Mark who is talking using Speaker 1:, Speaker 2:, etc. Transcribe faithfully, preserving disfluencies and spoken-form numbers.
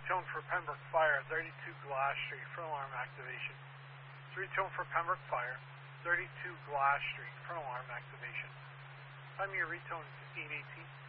Speaker 1: Retone for Pembroke Fire, thirty-two Glass Street for alarm activation. Retone for Pembroke Fire, thirty-two Glass Street for alarm activation. Time your retone is eight eighteen.